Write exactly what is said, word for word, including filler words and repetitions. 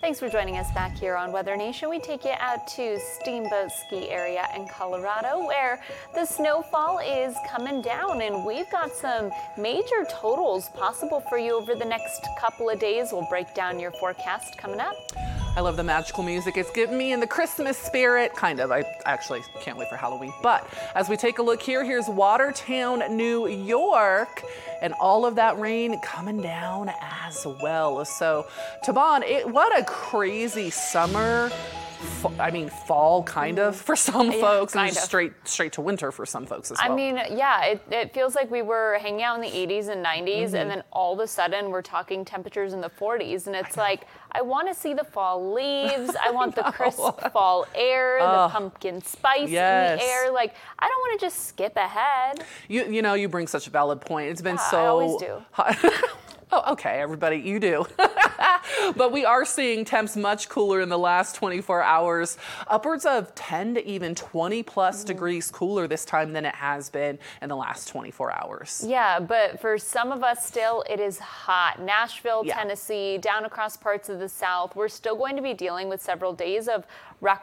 Thanks for joining us back here on Weather Nation. We take you out to Steamboat Ski area in Colorado where the snowfall is coming down, and we've got some major totals possible for you over the next couple of days. We'll break down your forecast coming up. I love the magical music. It's getting me in the Christmas spirit, kind of. I actually can't wait for Halloween. But as we take a look here, here's Watertown, New York, and all of that rain coming down as well. So, Taban, it, what a crazy summer. I mean, fall kind of for some yeah, folks, and kind of. straight straight to winter for some folks as well. I mean, yeah, it, it feels like we were hanging out in the eighties and nineties, mm-hmm. and then all of a sudden we're talking temperatures in the forties, and it's I like, I want to see the fall leaves, I want I the crisp fall air, uh, the pumpkin spice yes. in the air. Like, I don't want to just skip ahead. You you know, you bring such a valid point. It's been yeah, so I always do. hot. Oh, okay, everybody, you do. But we are seeing temps much cooler in the last twenty-four hours, upwards of ten to even twenty plus mm-hmm. degrees cooler this time than it has been in the last twenty-four hours. Yeah, but for some of us still, it is hot. Nashville, yeah. Tennessee, down across parts of the South, we're still going to be dealing with several days of record